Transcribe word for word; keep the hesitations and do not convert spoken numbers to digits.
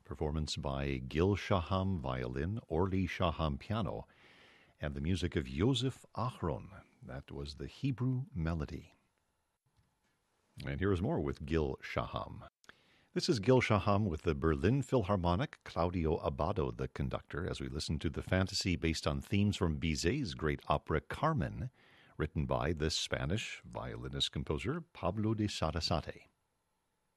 performance by Gil Shaham violin, Orly Shaham piano, and the music of Yosef Achron. That was the Hebrew Melody. And here is more with Gil Shaham. This is Gil Shaham with the Berlin Philharmonic, Claudio Abbado the conductor, as we listen to the fantasy based on themes from Bizet's great opera Carmen, written by the Spanish violinist-composer Pablo de Sarasate.